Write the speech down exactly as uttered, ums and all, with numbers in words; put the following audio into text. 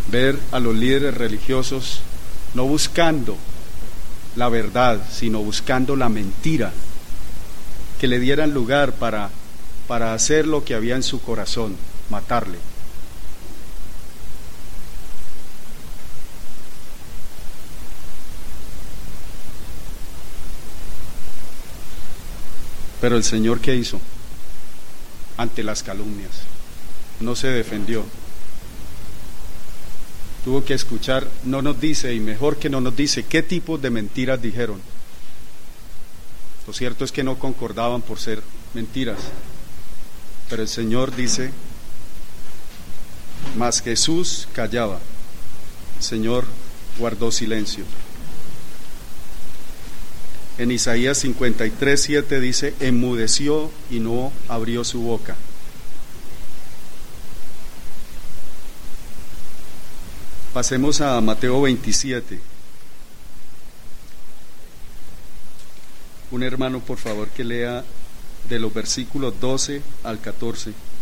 ver a los líderes religiosos no buscando la verdad, sino buscando la mentira, que le dieran lugar para, para hacer lo que había en su corazón, matarle. Pero el Señor, ¿qué hizo? Ante las calumnias, no se defendió. Tuvo que escuchar, no nos dice, y mejor que no nos dice, qué tipos de mentiras dijeron. Lo cierto es que no concordaban por ser mentiras. Pero el Señor dice, mas Jesús callaba. El Señor guardó silencio. En Isaías cincuenta y tres, siete dice, enmudeció y no abrió su boca. Pasemos a Mateo veintisiete. Un hermano, por favor, que lea de los versículos doce al catorce.